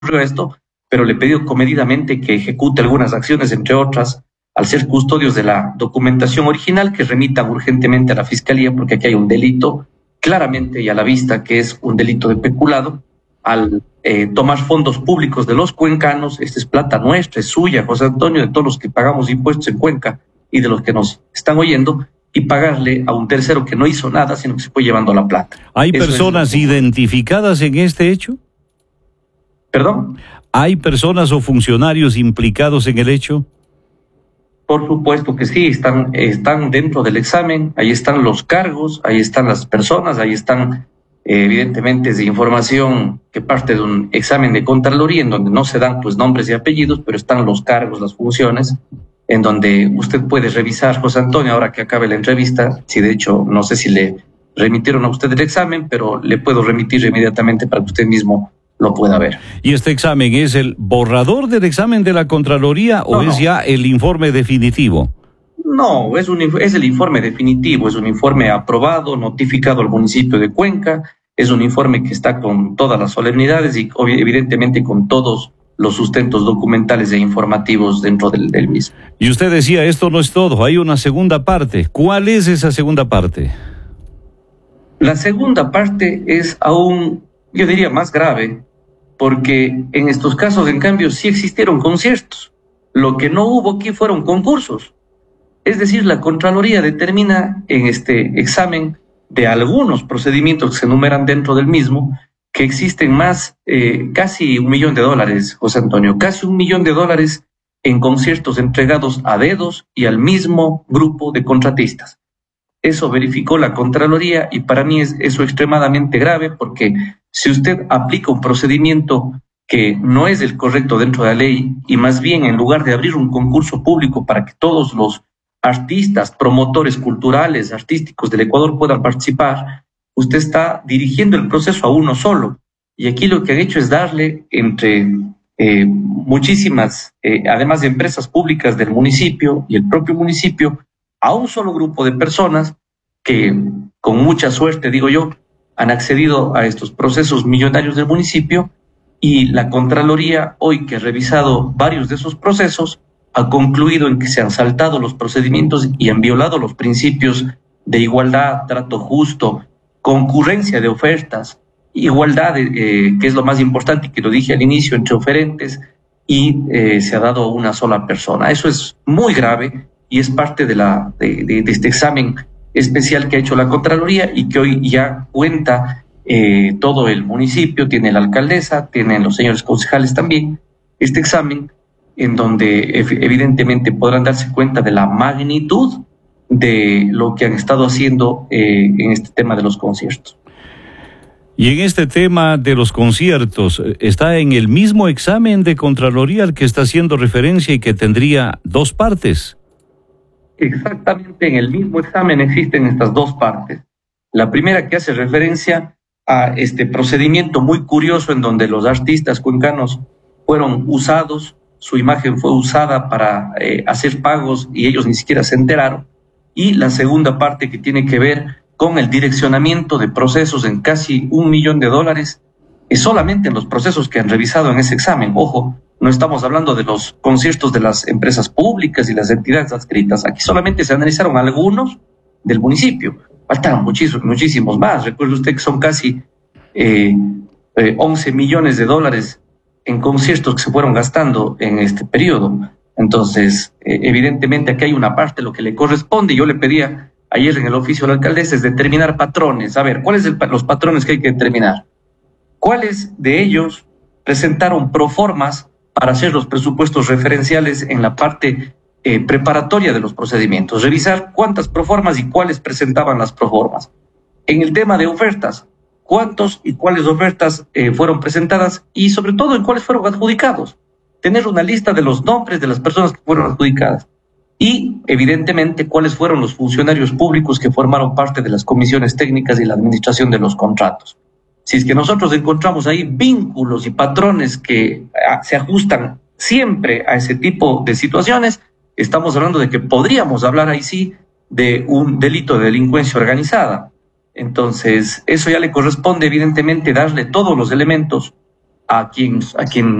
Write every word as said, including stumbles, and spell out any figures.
esto, pero le he pedido comedidamente que ejecute algunas acciones, entre otras, al ser custodios de la documentación original, que remitan urgentemente a la Fiscalía, porque aquí hay un delito claramente y a la vista que es un delito de peculado, al eh, tomar fondos públicos de los cuencanos. Esta es plata nuestra, es suya, José Antonio, de todos los que pagamos impuestos en Cuenca y de los que nos están oyendo, y pagarle a un tercero que no hizo nada, sino que se fue llevando la plata. ¿Hay Eso personas es... identificadas en este hecho? ¿Perdón? ¿Hay personas o funcionarios implicados en el hecho? Por supuesto que sí, están, están dentro del examen, ahí están los cargos, ahí están las personas, ahí están eh, evidentemente es de información que parte de un examen de Contraloría en donde no se dan pues nombres y apellidos, pero están los cargos, las funciones, en donde usted puede revisar, José Antonio, ahora que acabe la entrevista, si de hecho no sé si le remitieron a usted el examen, pero le puedo remitir inmediatamente para que usted mismo lo pueda ver. ¿Y este examen es el borrador del examen de la Contraloría o no, es no. ya el informe definitivo? No, es, un, es el informe definitivo, es un informe aprobado, notificado al municipio de Cuenca, es un informe que está con todas las solemnidades y evidentemente con todos los sustentos documentales e informativos dentro del, del mismo. Y usted decía, esto no es todo, hay una segunda parte. ¿Cuál es esa segunda parte? La segunda parte es aún, yo diría, más grave, porque en estos casos, en cambio, sí existieron conciertos. Lo que no hubo aquí fueron concursos. Es decir, la Contraloría determina en este examen de algunos procedimientos que se enumeran dentro del mismo que existen más, eh, casi un millón de dólares, José Antonio, casi un millón de dólares en conciertos entregados a dedos y al mismo grupo de contratistas. Eso verificó la Contraloría y para mí es eso extremadamente grave, porque si usted aplica un procedimiento que no es el correcto dentro de la ley y más bien en lugar de abrir un concurso público para que todos los artistas, promotores culturales, artísticos del Ecuador puedan participar, usted está dirigiendo el proceso a uno solo. Y aquí lo que han hecho es darle entre eh, muchísimas, eh, además de empresas públicas del municipio y el propio municipio, a un solo grupo de personas que, con mucha suerte, digo yo, han accedido a estos procesos millonarios del municipio, y la Contraloría, hoy que ha revisado varios de esos procesos, ha concluido en que se han saltado los procedimientos y han violado los principios de igualdad, trato justo, concurrencia de ofertas, igualdad, eh, que es lo más importante, que lo dije al inicio, entre oferentes, y eh, se ha dado a una sola persona. Eso es muy grave y es parte de, la, de, de, de este examen especial que ha hecho la Contraloría y que hoy ya cuenta eh, todo el municipio, tiene la alcaldesa, tienen los señores concejales también, este examen, en donde evidentemente podrán darse cuenta de la magnitud de lo que han estado haciendo eh, en este tema de los conciertos. Y en este tema de los conciertos, ¿está en el mismo examen de Contraloría al que está haciendo referencia y que tendría dos partes? Exactamente, en el mismo examen existen estas dos partes. La primera, que hace referencia a este procedimiento muy curioso en donde los artistas cuencanos fueron usados, su imagen fue usada para eh, hacer pagos y ellos ni siquiera se enteraron. Y la segunda parte, que tiene que ver con el direccionamiento de procesos en casi un millón de dólares, y solamente en los procesos que han revisado en ese examen. Ojo, no estamos hablando de los conciertos de las empresas públicas y las entidades adscritas. Aquí solamente se analizaron algunos del municipio. Faltaron muchísimos, muchísimos más. Recuerde usted que son casi eh, eh, once millones de dólares en conciertos que se fueron gastando en este periodo. Entonces, eh, evidentemente aquí hay una parte, lo que le corresponde. Yo le pedía ayer en el oficio de la alcaldesa es determinar patrones. A ver, ¿cuáles son los patrones que hay que determinar? ¿Cuáles de ellos presentaron proformas para hacer los presupuestos referenciales en la parte eh, preparatoria de los procedimientos? Revisar cuántas proformas y cuáles presentaban las proformas. En el tema de ofertas, cuántos y cuáles ofertas eh, fueron presentadas y sobre todo en cuáles fueron adjudicados. Tener una lista de los nombres de las personas que fueron adjudicadas y evidentemente cuáles fueron los funcionarios públicos que formaron parte de las comisiones técnicas y la administración de los contratos. Si es que nosotros encontramos ahí vínculos y patrones que se ajustan siempre a ese tipo de situaciones, estamos hablando de que podríamos hablar ahí sí de un delito de delincuencia organizada. Entonces, eso ya le corresponde evidentemente darle todos los elementos a quien, a quien